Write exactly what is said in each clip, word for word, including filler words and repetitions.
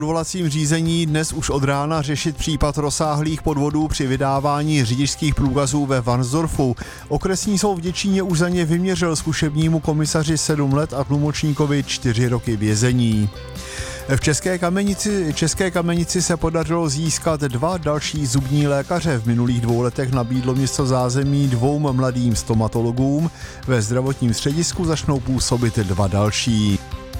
odvolacím řízení dnes už od rána řešit případ rozsáhlých podvodů při vydávání řidičských průkazů ve Varnsdorfu. Okresní soud v Děčíně už za ně vyměřil zkušebnímu komisaři sedm let a tlumočníkovi čtyři roky vězení. V České Kamenici, České Kamenici se podařilo získat dva další zubní lékaře. V minulých dvou letech nabídlo město zázemí dvou mladým stomatologům. Ve zdravotním středisku začnou působit dva další.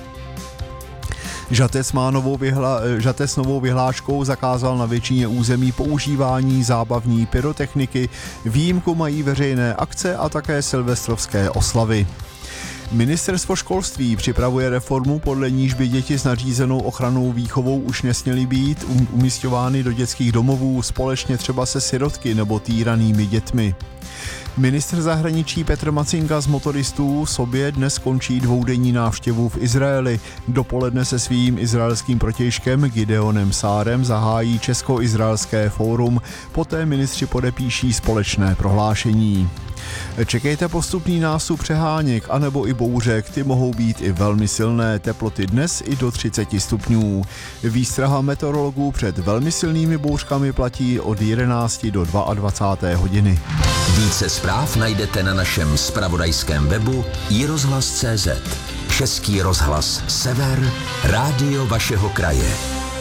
Žatec, má novou vyhla, Žatec novou vyhláškou zakázal na většině území používání zábavní pyrotechniky. Výjimku mají veřejné akce a také silvestrovské oslavy. Ministerstvo školství připravuje reformu, podle níž by děti s nařízenou ochrannou výchovou už nesměly být umísťovány do dětských domovů společně třeba se sirotky nebo týranými dětmi. Ministr zahraničí Petr Macinka z motoristů sobě dnes končí dvoudenní návštěvu v Izraeli. Dopoledne se svým izraelským protějškem Gideonem Sárem zahájí Česko-izraelské fórum, poté ministři podepíší společné prohlášení. Čekejte postupný nástup přeháněk anebo i bouřek, ty mohou být i velmi silné, teploty dnes i do třicet stupňů. Výstraha meteorologů před velmi silnými bouřkami platí od jedenácti do dvacáté druhé hodiny. Více zpráv najdete na našem zpravodajském webu i rozhlas tečka cé zet. Český rozhlas Sever, rádio vašeho kraje.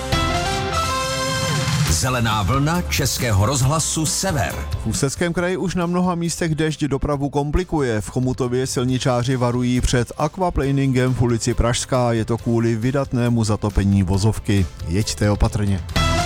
Zelená vlna Českého rozhlasu Sever. V Ústeckém kraji už na mnoha místech déšť dopravu komplikuje. V Chomutově silničáři varují před aquaplaningem v ulici Pražská. Je to kvůli vydatnému zatopení vozovky. Jeďte opatrně.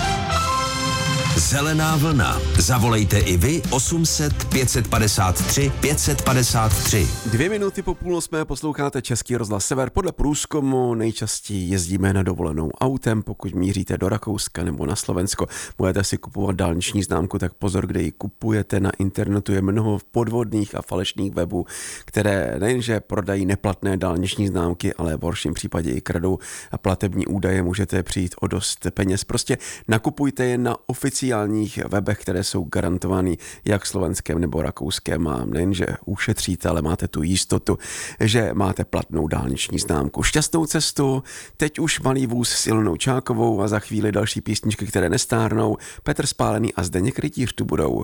Zelená vlna. Zavolejte i vy osm set pět padesát tři pět padesát tři. Dvě minuty po půl osmé posloucháte Český rozhlas Sever. Podle průzkumu nejčastěji jezdíme na dovolenou autem. Pokud míříte do Rakouska nebo na Slovensko, budete si kupovat dálniční známku, tak pozor, kde ji kupujete. Na internetu je mnoho podvodných a falešných webů, které nejenže prodají neplatné dálniční známky, ale v horším případě i kradou platební údaje. Můžete přijít o dost peněz. Prostě nakupujte je na oficiální webech, které jsou garantovaný jak slovenském nebo rakouském. A nejenže ušetříte, ale máte tu jistotu, že máte platnou dálniční známku. Šťastnou cestu, teď už Malý vůz s Ilonou Čákovou a za chvíli další písničky, které nestárnou. Petr Spálený a Zdeněk Rytíř tu budou.